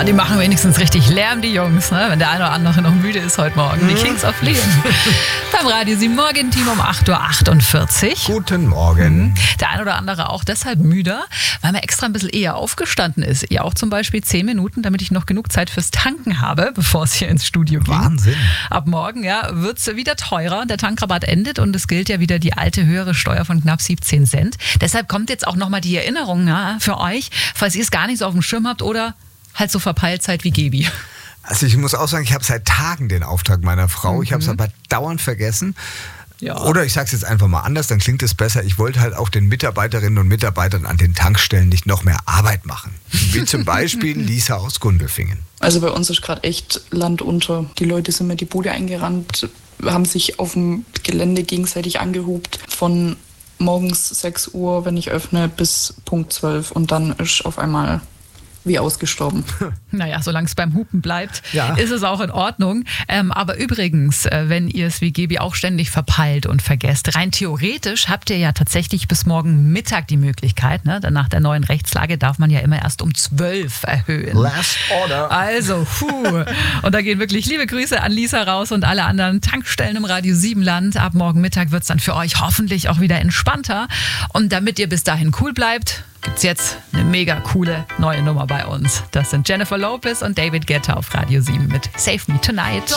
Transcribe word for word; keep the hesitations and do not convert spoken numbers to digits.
Ja, die machen wenigstens richtig Lärm, die Jungs, ne? Wenn der eine oder andere noch müde ist heute Morgen. Die Kings of Leon. Beim Radio sieben Morgen-Team um acht Uhr achtundvierzig. Guten Morgen. Der ein oder andere auch deshalb müder, weil man extra ein bisschen eher aufgestanden ist. Ihr auch zum Beispiel zehn Minuten, damit ich noch genug Zeit fürs Tanken habe, bevor es hier ins Studio geht. Wahnsinn. Ab morgen ja, wird es wieder teurer. Der Tankrabatt endet und es gilt ja wieder die alte höhere Steuer von knapp siebzehn Cent. Deshalb kommt jetzt auch nochmal die Erinnerung ja, für euch, falls ihr es gar nicht so auf dem Schirm habt oder halt so verpeilt seid wie Gebi. Also ich muss auch sagen, ich habe seit Tagen den Auftrag meiner Frau. Mhm. Ich habe es aber dauernd vergessen. Ja. Oder ich sage es jetzt einfach mal anders, dann klingt es besser. Ich wollte halt auch den Mitarbeiterinnen und Mitarbeitern an den Tankstellen nicht noch mehr Arbeit machen. Wie zum Beispiel Lisa aus Gundelfingen. Also bei uns ist gerade echt Land unter. Die Leute sind mir die Bude eingerannt, haben sich auf dem Gelände gegenseitig angehupt. Von morgens sechs Uhr, wenn ich öffne, bis Punkt zwölf. Und dann ist auf einmal wie ausgestorben. Naja, solange es beim Hupen bleibt, ja. ist es auch in Ordnung. Ähm, aber übrigens, äh, wenn ihr es wie Gebi auch ständig verpeilt und vergesst, rein theoretisch habt ihr ja tatsächlich bis morgen Mittag die Möglichkeit, ne? Nach der neuen Rechtslage darf man ja immer erst um zwölf erhöhen. Last order. Also, puh. Und da gehen wirklich liebe Grüße an Lisa raus und alle anderen Tankstellen im Radio sieben Land. Ab morgen Mittag wird es dann für euch hoffentlich auch wieder entspannter. Und damit ihr bis dahin cool bleibt, gibt's jetzt eine mega coole neue Nummer bei uns. Das sind Jennifer Lopez und David Guetta auf Radio sieben mit Save Me Tonight.